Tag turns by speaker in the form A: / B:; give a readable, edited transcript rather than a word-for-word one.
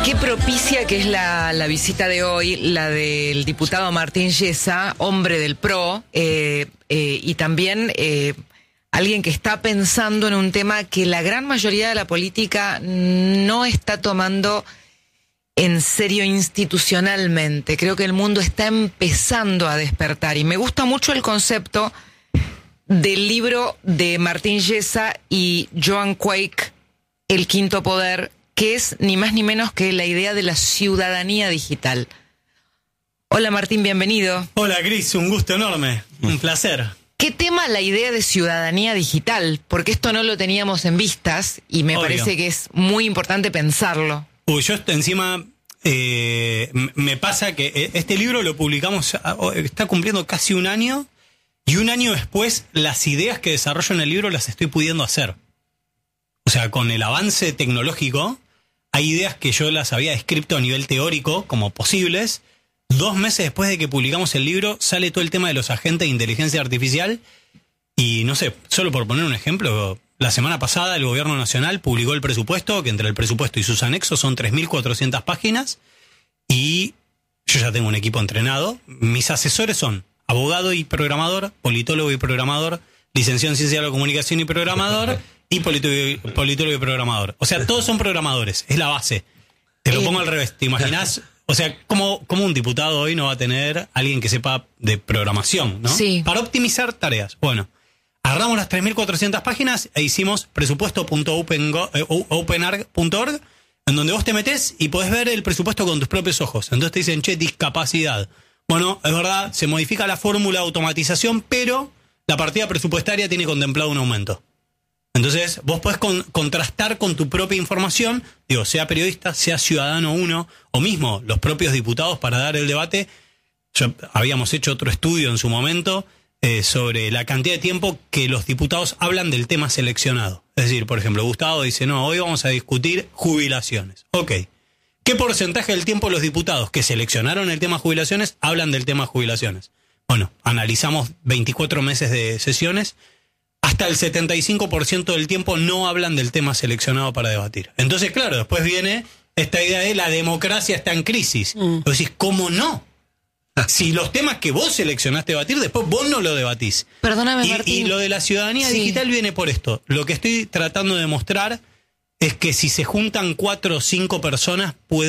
A: Qué propicia que es la visita de hoy, la del diputado Martín Yesa, hombre del PRO, y también alguien que está pensando en un tema que la gran mayoría de la política no está tomando en serio institucionalmente. Creo que el mundo está empezando a despertar y me gusta mucho el concepto del libro de Martín Yesa y Joan Quake, El Quinto Poder, que es ni más ni menos que la idea de la ciudadanía digital. Hola Martín, bienvenido.
B: Hola Cris, un gusto enorme, un placer.
A: ¿Qué tema la idea de ciudadanía digital? Porque esto no lo teníamos en vistas y me parece que es muy importante pensarlo.
B: Yo encima, me pasa que este libro lo publicamos, está cumpliendo casi un año, y un año después las ideas que desarrollo en el libro las estoy pudiendo hacer. O sea, con el avance tecnológico, hay ideas que yo las había descrito a nivel teórico como posibles. 2 meses después de que publicamos el libro, sale todo el tema de los agentes de inteligencia artificial. Y no sé, solo por poner un ejemplo, la semana pasada el Gobierno Nacional publicó el presupuesto, que entre el presupuesto y sus anexos son 3.400 páginas. Y yo ya tengo un equipo entrenado. Mis asesores son abogado y programador, politólogo y programador, licenciado en Ciencia de la Comunicación y programador, y politólogo y programador. O sea, todos son programadores, es la base. Te lo pongo al revés, ¿te imaginas? O sea, ¿cómo un diputado hoy no va a tener alguien que sepa de programación, ¿no?
A: Sí.
B: Para optimizar tareas. Bueno, agarramos las 3.400 páginas e hicimos presupuesto.openorg.org, en donde vos te metés y podés ver el presupuesto con tus propios ojos. Entonces te dicen, che, discapacidad. Bueno, es verdad, se modifica la fórmula de automatización, pero la partida presupuestaria tiene contemplado un aumento. Entonces, vos podés contrastar con tu propia información, digo, sea periodista, sea ciudadano uno, o mismo los propios diputados para dar el debate. Habíamos hecho otro estudio en su momento sobre la cantidad de tiempo que los diputados hablan del tema seleccionado. Es decir, por ejemplo, Gustavo dice, no, hoy vamos a discutir jubilaciones. Ok. ¿Qué porcentaje del tiempo los diputados que seleccionaron el tema jubilaciones hablan del tema jubilaciones? Bueno, analizamos 24 meses de sesiones. Hasta el 75% del tiempo no hablan del tema seleccionado para debatir. Entonces, claro, después viene esta idea de la democracia está en crisis. Vos decís, ¿cómo no? Si los temas que vos seleccionaste debatir, después vos no lo debatís.
A: Perdóname, Martín.
B: Y lo de la ciudadanía digital viene por esto. Lo que estoy tratando de mostrar es que si se juntan 4 o 5 personas, puede